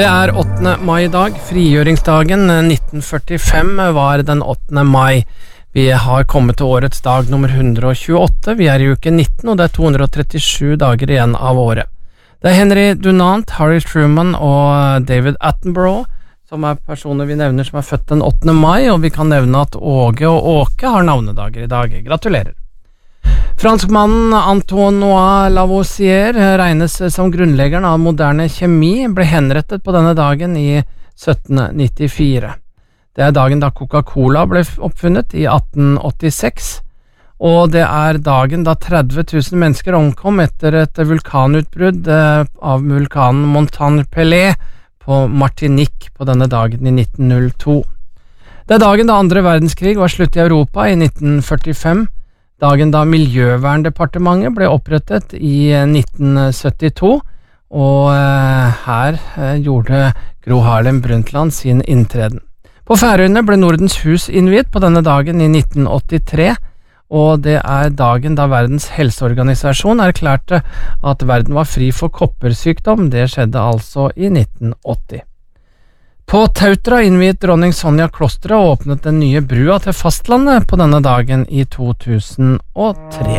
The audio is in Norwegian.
Det 8. mai I dag, frigjøringsdagen 1945 var den 8. mai. Vi har kommet til årets dag nummer 128, vi I uke 19 og det 237 dager igjen av året. Det Henry Dunant, Harry Truman og David Attenborough som personer vi nevner som født den 8. mai, og vi kan nevne at Åge og Åke har navnedager I dag. Gratulerer! Franskmannen Antoine Lavoisier regnes som grunnleggeren av moderne kjemi, ble henrettet på denne dagen I 1794. Det dagen da Coca-Cola ble oppfunnet I 1886, og det dagen da 30 000 mennesker omkom etter et vulkanutbrudd av vulkanen Montagne-Pelée på Martinique på denne dagen I 1902. Det dagen da andre verdenskrig var slutt I Europa I 1945, dagen da Miljøverndepartementet ble opprettet I 1972, og her gjorde Gro Harlem Brundtland sin inntreden. På Færøyene ble Nordens hus innviet på denne dagen I 1983, og det dagen da Verdens helseorganisasjon erklærte at verden var fri for koppersykdom. Det skjedde altså I 1980. På Tautra innviet dronning Sonja klosteret og åpnet den nye brua til fastlandet på denne dagen I 2003.